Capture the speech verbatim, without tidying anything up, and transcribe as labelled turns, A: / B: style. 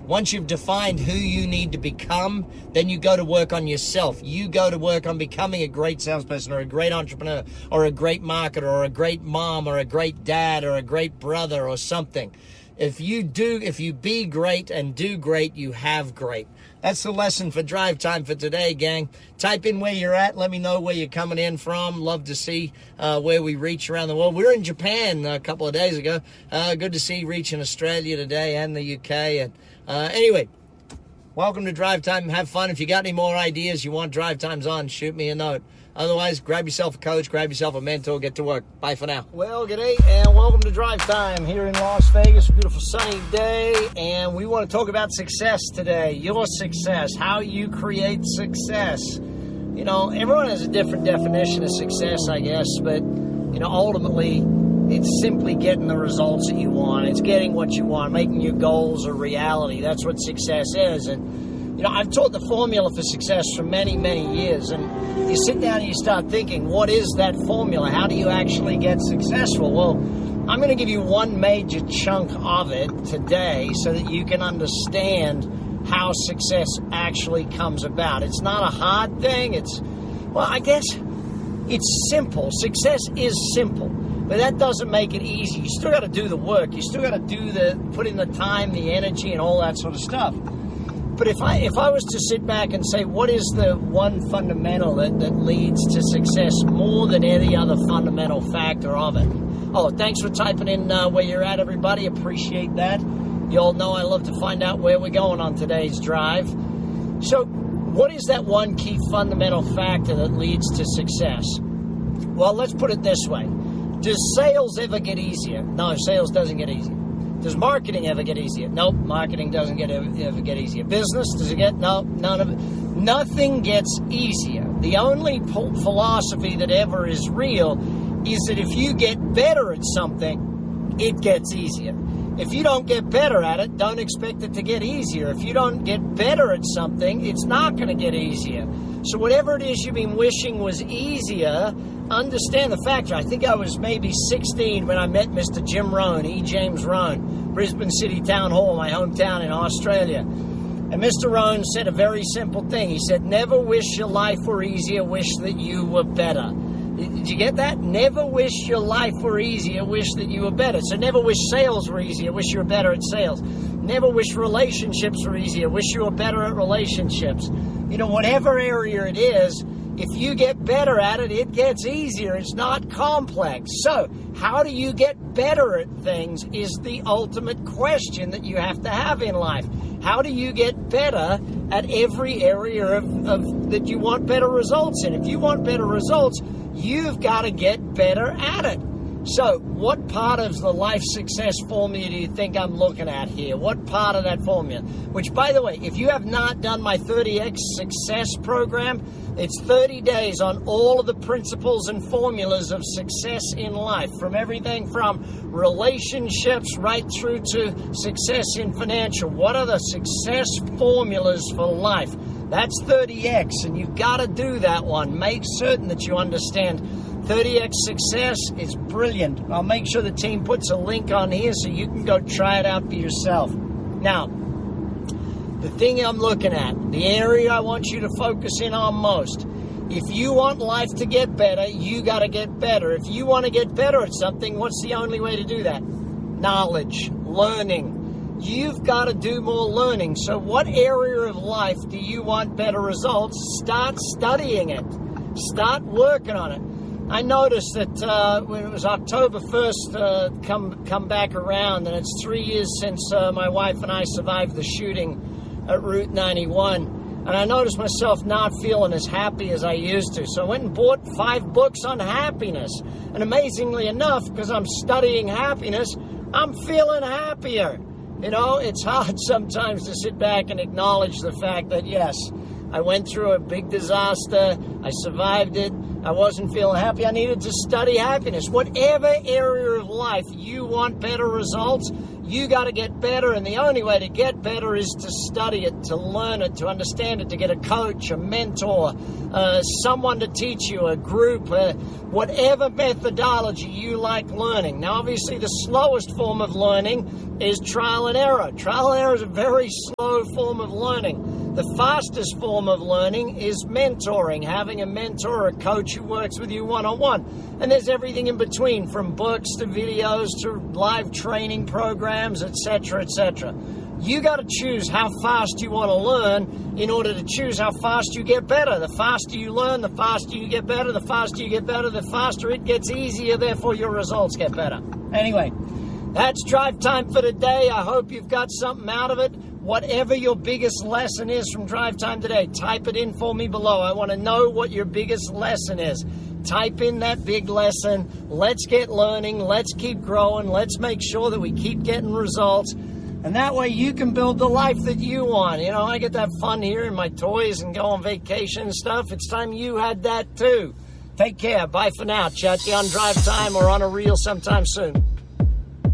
A: Once you've defined who you need to become, then you go to work on yourself. You go to work on becoming a great salesperson or a great entrepreneur or a great marketer or a great mom or a great dad or a great brother or something. If you do, if you be great and do great, you have great. That's the lesson for Drive Time for today, gang. Type in where you're at. Let me know where you're coming in from. Love to see uh, where we reach around the world. We were in Japan a couple of days ago. Uh, good to see you reaching Australia today and the U K. And uh, anyway, welcome to Drive Time. Have fun. If you got any more ideas you want Drive Times on, shoot me a note. Otherwise, grab yourself a coach, grab yourself a mentor, get to work. Bye for now. Well, good day, and welcome to Drive Time here in Las Vegas. A beautiful sunny day, and we want to talk about success today. Your success, how you create success. You know, everyone has a different definition of success, I guess, but, you know, ultimately, it's simply getting the results that you want. It's getting what you want, making your goals a reality. That's what success is, and you know, I've taught the formula for success for many, many years, and you sit down and you start thinking, what is that formula? How do you actually get successful? Well, I'm going to give you one major chunk of it today so that you can understand how success actually comes about. It's not a hard thing. It's, well, I guess it's simple. Success is simple, but that doesn't make it easy. You still got to do the work. You still got to do the, put in the time, the energy, and all that sort of stuff. But if I if I was to sit back and say, what is the one fundamental that, that leads to success more than any other fundamental factor of it? Oh, thanks for typing in uh, where you're at, everybody. Appreciate that. You all know I love to find out where we're going on today's drive. So what is that one key fundamental factor that leads to success? Well, let's put it this way. Does sales ever get easier? No, sales doesn't get easier. Does marketing ever get easier? Nope, marketing doesn't get ever, ever get easier. Business, does it get? No, none of it. Nothing gets easier. The only po- philosophy that ever is real is that if you get better at something, it gets easier. If you don't get better at it, don't expect it to get easier. If you don't get better at something, it's not going to get easier. So whatever it is you've been wishing was easier, understand the factor. I think I was maybe sixteen when I met Mister Jim Rohn, E. James Rohn, Brisbane City Town Hall, my hometown in Australia. And Mister Rohn said a very simple thing. He said, never wish your life were easier, wish that you were better. Did you get that? Never wish your life were easier, wish that you were better. So never wish sales were easier, wish you were better at sales. Never wish relationships were easier, wish you were better at relationships. You know, whatever area it is, if you get better at it, it gets easier. It's not complex. So how do you get better at things is the ultimate question that you have to have in life. How do you get better at every area of, of that you want better results in? If you want better results, you've got to get better at it. So what part of the life success formula do you think I'm looking at here? What part of that formula? Which, by the way, if you have not done my thirty X success program, it's thirty days on all of the principles and formulas of success in life, from everything from relationships right through to success in financial. What are the success formulas for life? That's thirty X, and you've got to do that one. Make certain that you understand thirty X success is brilliant. I'll make sure the team puts a link on here so you can go try it out for yourself. Now, the thing I'm looking at, the area I want you to focus in on most, if you want life to get better, you got to get better. If you want to get better at something, what's the only way to do that? Knowledge, learning. You've got to do more learning. So what area of life do you want better results? Start studying it. Start working on it. I noticed that uh, when it was October first, uh, come come back around, and it's three years since uh, my wife and I survived the shooting at Route ninety-one, and I noticed myself not feeling as happy as I used to. So I went and bought five books on happiness, and amazingly enough, because I'm studying happiness, I'm feeling happier. You know, it's hard sometimes to sit back and acknowledge the fact that, yes, I went through a big disaster, I survived it, I wasn't feeling happy, I needed to study happiness. Whatever area of life you want better results, You got to get better, and the only way to get better is to study it, to learn it, to understand it, to get a coach, a mentor, uh, someone to teach you, a group, uh, whatever methodology you like learning. Now, obviously, the slowest form of learning is trial and error. Trial and error is a very slow form of learning. The fastest form of learning is mentoring, having a mentor or a coach who works with you one-on-one. And there's everything in between, from books to videos to live training programs, et cetera, et cetera. You got to choose how fast you want to learn in order to choose how fast you get better. The faster you learn, the faster you get better. The faster you get better, the faster it gets easier. Therefore, your results get better. Anyway, that's Drive Time for today. I hope you've got something out of it. Whatever your biggest lesson is from Drive Time today, type it in for me below. I want to know what your biggest lesson is. Type in that big lesson. Let's get learning. Let's keep growing. Let's make sure that we keep getting results. And that way you can build the life that you want. You know, I get that fun here in my toys and go on vacation and stuff. It's time you had that too. Take care. Bye for now. Chat to you on Drive Time or on a reel sometime soon.